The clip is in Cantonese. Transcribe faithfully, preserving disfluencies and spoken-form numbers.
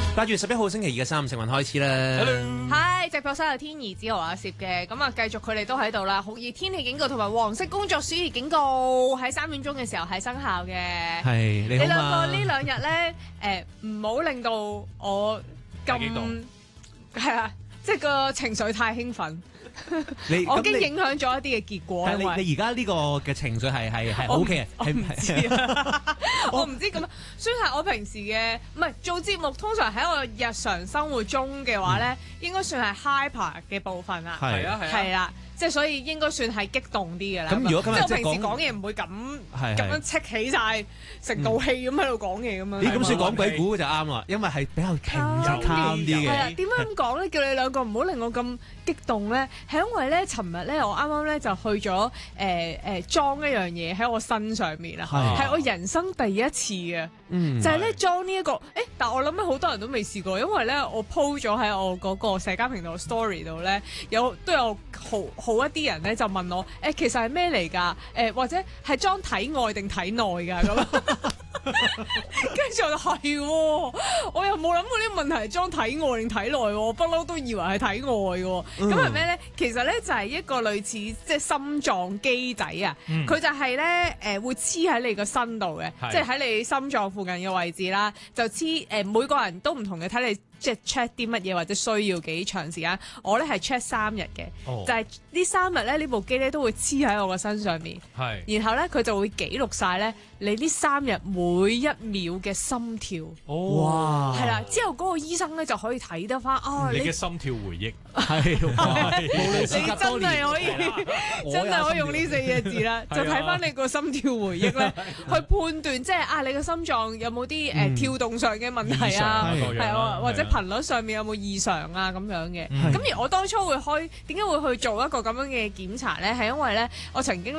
八月十一號星期二嘅三五成運開始啦。 係直播室有天兒、子豪、阿攝嘅，咁啊繼續佢哋都喺度啦。酷熱天氣警告同埋黃色工作暑熱警告喺三點鐘嘅時候係生效嘅。 係你好嘛？ 你兩個呢兩日咧，誒唔好令到我咁係啊，即係個情緒太興奮。 你我已經影響咗一啲嘅結果。 你你而家呢個嘅情緒係係係 O K 嘅， 我唔知啊，我唔知咁，算係我平時嘅，唔係做節目，通常喺我日常生活中嘅話咧，嗯、應該算係 hyper 嘅部分啦。 係啊係啊，係啦。即係所以應該算係激動啲嘅啦。 咁如果今日即係我平時講嘢唔會咁咁樣戚起晒成道氣咁喺度講嘢咁樣。 咦？咁所以講鬼故就啱啦，因為係比較平靜啲嘅。 係啊，點解咁講咧？叫你兩個唔好令我咁激動咧，係因為咧，尋日咧我啱啱咧就去咗誒誒裝一樣嘢喺我身上面啦，係我人生第一次嘅，就係咧裝呢一個誒，但係我諗咧好多人都未試過，因為咧我 po 咗喺我嗰個社交平台 story 度咧，有都有好好一啲人咧就問我誒、欸，其實係咩嚟㗎？誒、欸、或者係裝體外定體內㗎咁。跟住我就係喎，我又冇諗過呢個問題係裝體外定體內喎，不嬲都以為係體外嘅。咁係咩咧？其實咧就係一個類似即係心臟機仔啊，佢、嗯、就係咧誒會黐喺你個身度嘅，即係喺你心臟附近嘅位置啦，就黐誒、呃、每個人都唔同嘅，睇你。即係 check 啲乜嘢或者需要幾長時間，我咧係 check 三日嘅，oh. 就係呢三日咧呢部機咧都會黐喺我個身上面，係然後咧佢就會記錄晒咧你呢三日每一秒嘅心跳， 哦、哇， 係啦，之後嗰個醫生咧就可以睇得翻啊， 你嘅心跳回憶係， 你真係可以真係可以用呢四隻字啦，就睇翻你個心跳回憶咧，去判斷即係啊你個心臟有冇啲誒跳動上嘅問題啊，係啊或者。頻率上面有冇異常啊咁樣嘅，咁、嗯、而我當初會開點解會去做一個咁樣嘅檢查咧？係因為咧，我曾經